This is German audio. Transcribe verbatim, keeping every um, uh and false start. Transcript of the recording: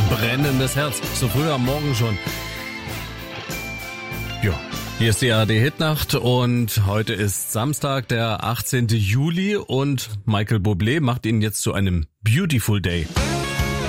brennendes Herz. So früh am Morgen schon. Ja, hier ist die A R D-Hitnacht und heute ist Samstag, der achtzehnten Juli und Michael Bublé macht ihn jetzt zu einem Beautiful Day.